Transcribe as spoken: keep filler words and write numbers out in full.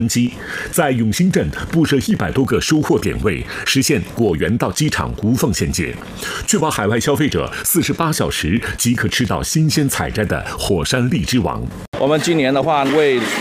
机在永兴镇布设一百多个收货点位，实现果园到机场无缝衔接，确保海外消费者四十八小时即可吃到新鲜采摘的火山荔枝王。 我们今年的话，为